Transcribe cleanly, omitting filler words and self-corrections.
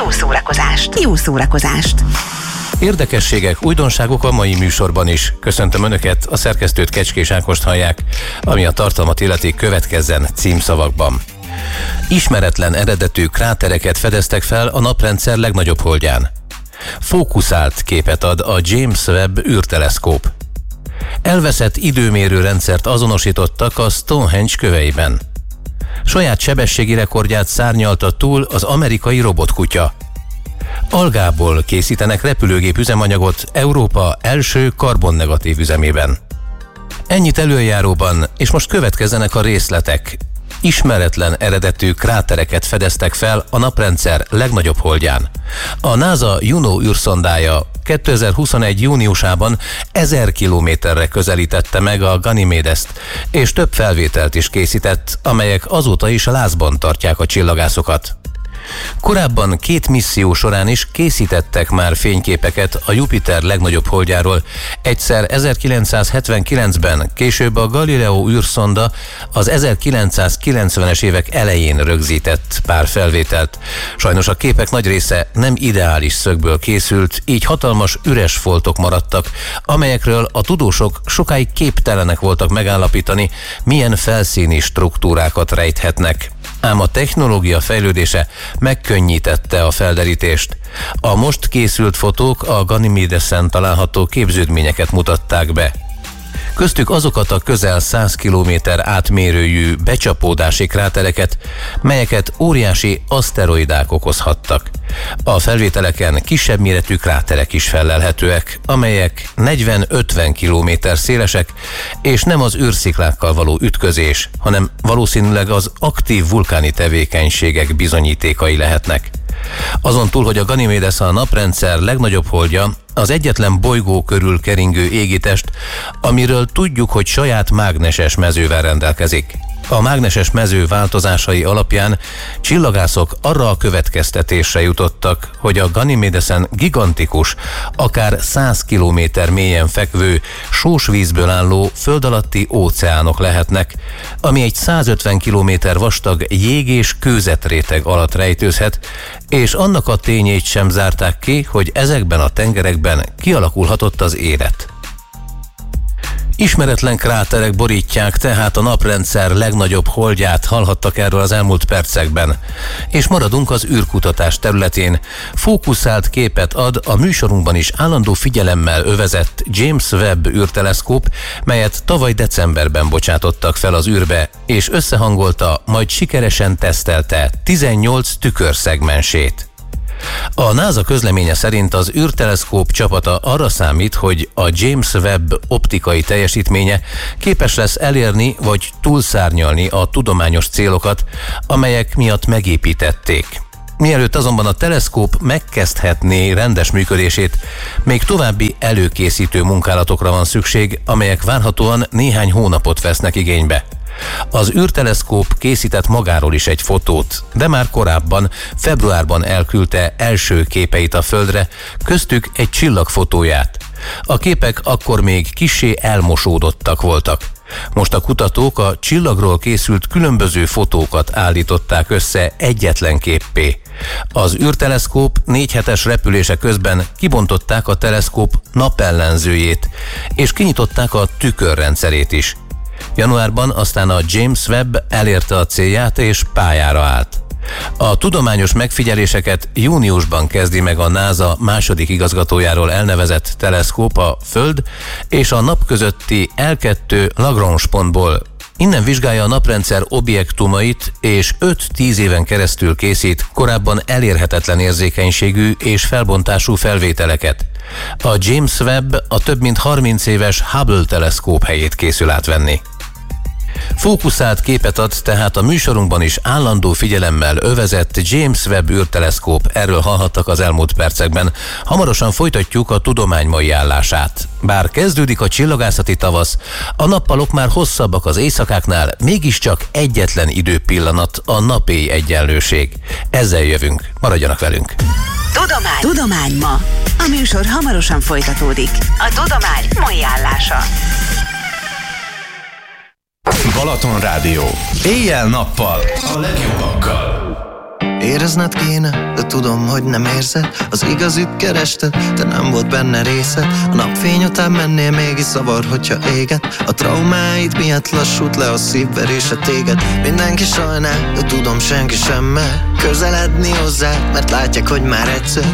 Jó szórakozást! Jó szórakozást! Érdekességek, újdonságok a mai műsorban is. Köszöntöm Önöket, a szerkesztőt, Kecskés Ákost hallják, ami a tartalmat illeti, következzen címszavakban. Ismeretlen eredetű krátereket fedeztek fel a naprendszer legnagyobb holdján. Fókuszált képet ad a James Webb űrteleszkóp. Elveszett időmérő rendszert azonosítottak a Stonehenge köveiben. Saját sebességi rekordját szárnyalta túl az amerikai robotkutya. Algából készítenek repülőgép üzemanyagot Európa első karbonnegatív üzemében. Ennyit előjáróban, és most következzenek a részletek. Ismeretlen eredetű krátereket fedeztek fel a naprendszer legnagyobb holdján. A NASA Juno űrszondája 2021. júniusában 1000 kilométerre közelítette meg a Ganymédest, és több felvételt is készített, amelyek azóta is lázban tartják a csillagászokat. Korábban 2 misszió során is készítettek már fényképeket a Jupiter legnagyobb holdjáról. Egyszer 1979-ben, később a Galileo űrszonda az 1990-es évek elején rögzített pár felvételt. Sajnos a képek nagy része nem ideális szögből készült, így hatalmas üres foltok maradtak, amelyekről a tudósok sokáig képtelenek voltak megállapítani, milyen felszíni struktúrákat rejthetnek. Ám a technológia fejlődése megkönnyítette a felderítést. A most készült fotók a Ganymédesen található képződményeket mutatták be. Köztük azokat a közel 100 km átmérőjű becsapódási krátereket, melyeket óriási aszteroidák okozhattak. A felvételeken kisebb méretű kráterek is fellelhetőek, amelyek 40-50 km szélesek, és nem az űrsziklákkal való ütközés, hanem valószínűleg az aktív vulkáni tevékenységek bizonyítékai lehetnek. Azon túl, hogy a Ganymédes a naprendszer legnagyobb holdja, az egyetlen bolygó körül keringő égitest, amiről tudjuk, hogy saját mágneses mezővel rendelkezik. A mágneses mező változásai alapján csillagászok arra a következtetésre jutottak, hogy a Ganymédesen gigantikus, akár 100 kilométer mélyen fekvő, sós vízből álló föld alatti óceánok lehetnek, ami egy 150 kilométer vastag jég- és kőzetréteg alatt rejtőzhet, és annak a tényét sem zárták ki, hogy ezekben a tengerekben kialakulhatott az élet. Ismeretlen kráterek borítják tehát a naprendszer legnagyobb holdját, hallhattak erről az elmúlt percekben. És maradunk az űrkutatás területén. Fókuszált képet ad a műsorunkban is állandó figyelemmel övezett James Webb űrteleszkóp, melyet tavaly decemberben bocsátottak fel az űrbe, és összehangolta, majd sikeresen tesztelte 18 tükörszegmensét. A NASA közleménye szerint az űrteleszkóp csapata arra számít, hogy a James Webb optikai teljesítménye képes lesz elérni vagy túlszárnyalni a tudományos célokat, amelyek miatt megépítették. Mielőtt azonban a teleszkóp megkezdhetné rendes működését, még további előkészítő munkálatokra van szükség, amelyek várhatóan néhány hónapot vesznek igénybe. Az űrteleszkóp készített magáról is egy fotót, de már korábban, februárban elküldte első képeit a Földre, köztük egy csillagfotóját. A képek akkor még kissé elmosódottak voltak. Most a kutatók a csillagról készült különböző fotókat állították össze egyetlen képpé. Az űrteleszkóp 4 hetes repülése közben kibontották a teleszkóp napellenzőjét, és kinyitották a tükörrendszerét is. Januárban aztán a James Webb elérte a célját és pályára állt. A tudományos megfigyeléseket júniusban kezdi meg a NASA második igazgatójáról elnevezett teleszkóp a Föld és a nap közötti L2 Lagrange pontból. Innen vizsgálja a naprendszer objektumait, és 5-10 éven keresztül készít korábban elérhetetlen érzékenységű és felbontású felvételeket. A James Webb a több mint 30 éves Hubble teleszkóp helyét készül átvenni. Fókuszált képet ad tehát a műsorunkban is állandó figyelemmel övezett James Webb űrteleszkóp, erről hallhattak az elmúlt percekben. Hamarosan folytatjuk a tudomány mai állását. Bár kezdődik a csillagászati tavasz, a nappalok már hosszabbak az éjszakáknál, mégiscsak egyetlen időpillanat a nap-éj egyenlőség. Ezzel jövünk, maradjanak velünk! Tudomány ma. A műsor hamarosan folytatódik. A tudomány mai állása. Balaton Rádió. Éjjel-nappal a legjobbakkal. Érezned kéne, de tudom, hogy nem érzed. Az igazit kerested, de nem volt benne részed. A napfény után mennél, mégis zavar, hogyha éget. A traumáid miatt lassult le a szívverése téged. Mindenki sajnál, de tudom, senki sem mer közeledni hozzá, mert látják, hogy már egyszer